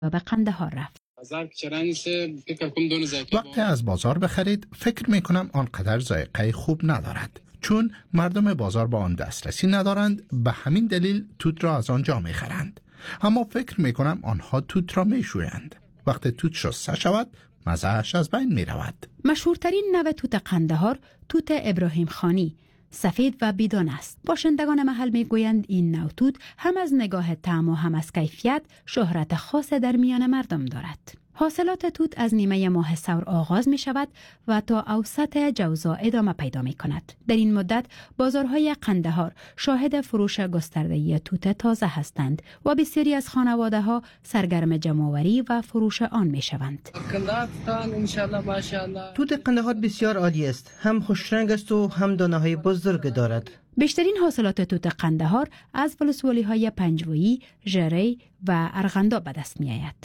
و به قندهار رفت. وقتی از بازار بخرید فکر میکنم آنقدر ذائقه خوب ندارد، چون مردم بازار با آن دسترسی ندارند، به همین دلیل توت را از آنجا میخرند. اما فکر میکنم آنها توت را میشویند. وقتی توت شسته شود مزه‌اش از بین میرود. مشهورترین نوع توت قندهار توت ابراهیم خانی سفید و بیدان است. باشندگان محل میگویند این نوع توت هم از نگاه طعم و هم از کیفیت شهرت خاص در میان مردم دارد. حاصلات توت از نیمه ماه ثور آغاز می شود و تا اوسط جوزا ادامه پیدا می کند. در این مدت بازارهای قندهار شاهد فروش گسترده توت تازه هستند و بسیاری از خانواده ها سرگرم جمع‌آوری و فروش آن می شوند. توت قندهار بسیار عالی است. هم خوش رنگ است و هم دانه های بزرگ دارد. بیشترین حاصلات توت قندهار از ولسوالی های پنجویی، ژره و ارغنداب به دست می آید.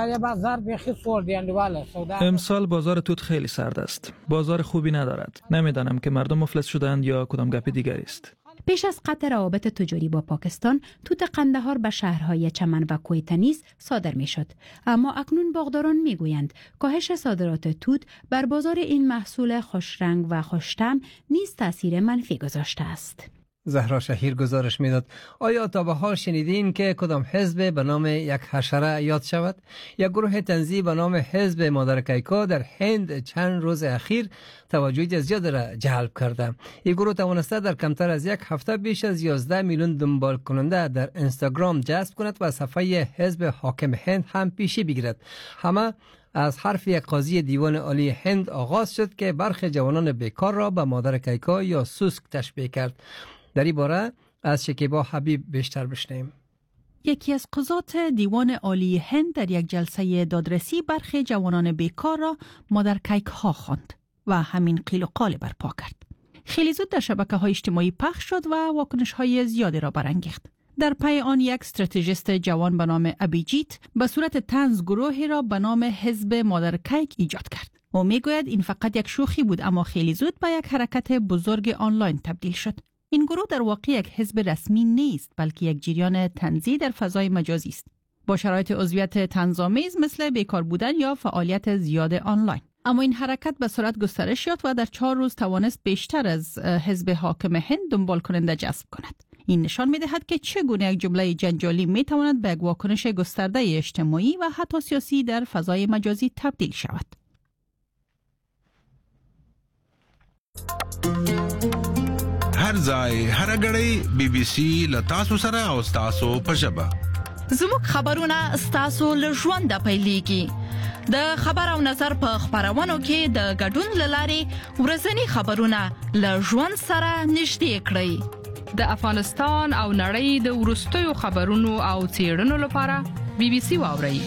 امسال بازار توت خیلی سرد است. بازار خوبی ندارد. نمیدانم که مردم مفلس شدند یا کدام گپ دیگری است. پیش از قطع روابط تجاری با پاکستان، توت قندهار به شهرهای چمن و کویت نیز صادر می شد. اما اکنون باغداران می گویند کاهش صادرات توت بر بازار این محصول خوشرنگ و خوش‌طعم نیز تأثیر منفی گذاشته است. زهرا شهیر گزارش میداد. آیا تا به حال شنیدین که کدام حزب به نام یک حشره یاد شود؟ یک گروه تنظیم به نام حزب مادر کیکا در هند چند روز اخیر توجه زیاد را جلب کرده. این گروه توانسته در کمتر از یک هفته بیش از 11 میلیون دنبال کننده در اینستاگرام جذب کند و صفحه حزب حاکم هند هم پیشی بگیرد. همه از حرف یک قاضی دیوان عالی هند آغاز شد که برخی جوانان بیکار را به مادر کیکا یا سوسک تشبیه کرد. در این باره از شکیبا حبیب بیشتر بشنویم. یکی از قضات دیوان عالی هند در یک جلسه دادرسی برخی جوانان بیکار را مادر کیک ها خواند و همین قیل و قال برپا کرد. خیلی زود در شبکه‌های اجتماعی پخش شد و واکنش‌های زیادی را برانگیخت. در پی آن یک استراتژیست جوان به نام ابیجیت به صورت طنز گروهی را به نام حزب مادر کیک ایجاد کرد. او میگوید این فقط یک شوخی بود، اما خیلی زود به یک حرکت بزرگ آنلاین تبدیل شد. این گروه در واقع یک حزب رسمی نیست، بلکه یک جریان طنزی در فضای مجازی است با شرایط عضویت طنزآمیز مثل بیکار بودن یا فعالیت زیاد آنلاین. اما این حرکت به سرعت گسترش یافت و در 4 روز توانست بیشتر از حزب حاکم هند دنبال کننده جذب کند. این نشان می‌دهد که چگونه یک جمله جنجالی می‌تواند به یک واکنش گسترده اجتماعی و حتی سیاسی در فضای مجازی تبدیل شود. هر ځای هر غړی BBC لتاسو سره او تاسو په ژبه. زموږ خبرونه ستاسو له ژونده پیلېږي. د خبر او نظر په خبرونو کې د ګډون لاري ورځنی خبرونه له ژوند سره نږدې کړئ. د افغانستان او نړۍ د ورستیو خبرونو او څېړنو لپاره BBC واورئ.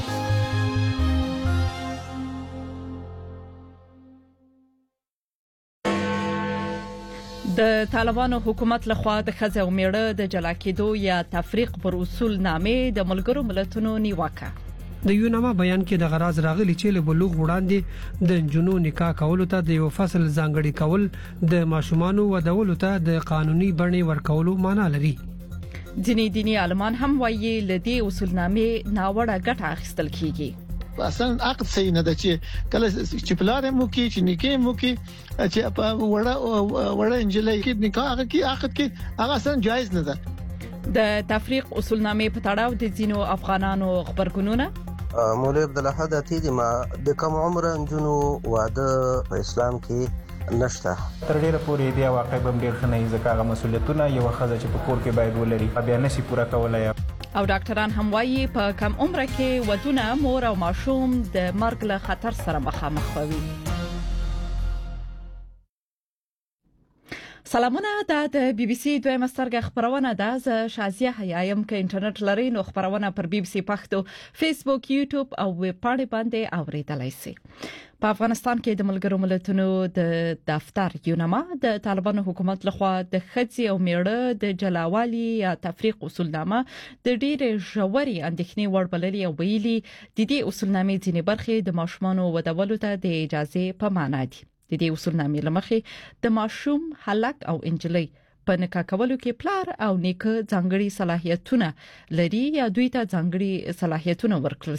د طالبانو حکومت لخوا د ښځې او میړه د جلا کېدو یا تفریق پر اصول نامې د ملګرو ملتونو نیوکه. د یو نامه بیان کې د غراض راغلي چې له بلوغ وړاندې د جنونو نکاح کولو ته د یو فصل ځانګړي کول د ماشومانو ودولو ته د قانوني بڼې ورکولو معنی لري. ځینې دیني عالمان هم وایي له دې اصول نامې ناوړه ګټه اخیستل کیږي. اصلا عقد صحیح نه ده چې کله چې پلار مو کې چې نکاح مو کې چې وړه انجلۍ کې نکاح عقد کې هغه اصلا جایز نه ده. د تفریق اصول نامې په تړاو د ځینو افغانانو خبرګونونه. مولوی عبدالحد عتیدی ما د کم عمر انجونو واده په اسلام کې نشته. تر ډیره پورې دی واقع به ډیر خنۍ ځکه هغه مسولیتونه یو خزه چې په کور کې باید ولري بیا نشي پوره کولای. او ډاکټران هم وایي په کم عمر کې ودونه مور او ماشوم د مرګ له خطر سره مخامخ وي. سلامونه، د BBC دویمه سترګه خبرونه ده. زه شازیه حیایم. که انټرنیټ لرئ نو خبرونه پر BBC پښتو فیسبوک، یوټیوب او ویب پاڼې باندې اوریدلای شئ. په افغانستان کې د ملګرو ملتونو د دفتر یونما د طالبانو حکومت لخوا د ښځې او میړه د جلاوالي یا تفریق اصولنامه د ډېرې ژورې اندېښنې وړ بللې او ویلي د دې اصولنامې ځینې برخې د ماشومانو ودولو ته د اجازه په معنا دي. د دې اصولنامې لمخې د ماشوم هلک او انجلۍ په نکاح کولو کې پلار او نیکه ځانګړي صلاحیتونه لري یا دوی ته ځانګړي صلاحیتونه ورکړل